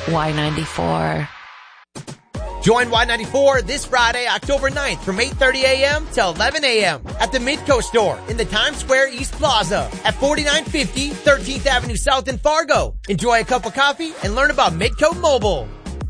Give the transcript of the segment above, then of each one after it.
Y94. Join Y94 this Friday, October 9th from 8:30 a.m. till 11 a.m. at the Midco store in the Times Square East Plaza at 4950 13th Avenue South in Fargo. Enjoy a cup of coffee and learn about Midco Mobile.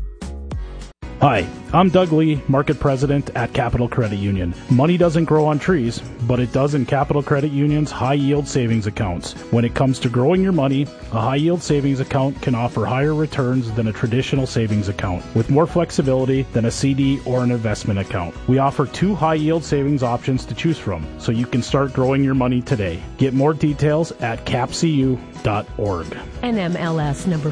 Hi, I'm Doug Lee, Market President at Capital Credit Union. Money doesn't grow on trees, but it does in Capital Credit Union's high-yield savings accounts. When it comes to growing your money, a high-yield savings account can offer higher returns than a traditional savings account, with more flexibility than a CD or an investment account. We offer 2 high-yield savings options to choose from, so you can start growing your money today. Get more details at capcu.org. NMLS number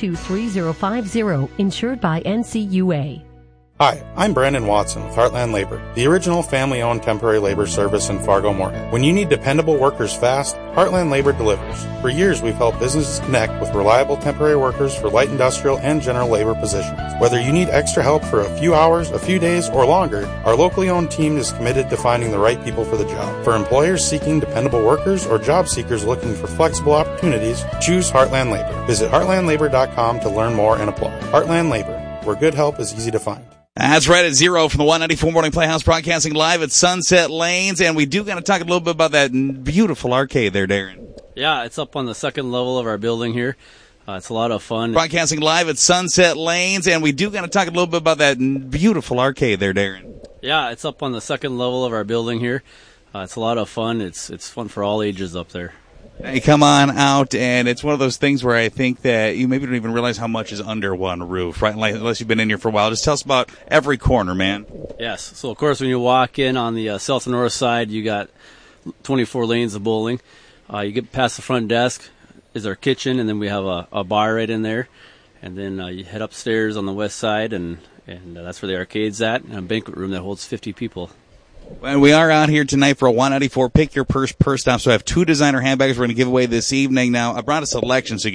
423050, insured by NCUA. Hi, I'm Brandon Watson with Heartland Labor, the original family-owned temporary labor service in Fargo-Moorhead. When you need dependable workers fast, Heartland Labor delivers. For years, we've helped businesses connect with reliable temporary workers for light industrial and general labor positions. Whether you need extra help for a few hours, a few days, or longer, our locally owned team is committed to finding the right people for the job. For employers seeking dependable workers or job seekers looking for flexible opportunities, choose Heartland Labor. Visit heartlandlabor.com to learn more and apply. Heartland Labor, where good help is easy to find. That's right at 0 from the 194 Morning Playhouse, broadcasting live at Sunset Lanes. And we do got to talk a little bit about that beautiful arcade there, Darren. Yeah, it's up on the second level of our building here. It's a lot of fun. Broadcasting live at Sunset Lanes. And we do got to talk a little bit about that beautiful arcade there, Darren. Yeah, it's up on the second level of our building here. It's a lot of fun. It's fun for all ages up there. You come on out, and it's one of those things where I think that you maybe don't even realize how much is under one roof, right? Like, unless you've been in here for a while. Just tell us about every corner, man. Yes. So, of course, when you walk in on the south and north side, you got 24 lanes of bowling. You get past the front desk is our kitchen, and then we have a bar right in there. And then you head upstairs on the west side, and that's where the arcade's at, and a banquet room that holds 50 people. And we are out here tonight for a 194 Pick Your Purse Stop. So I have 2 designer handbags we're going to give away this evening. Now, I brought a selection so you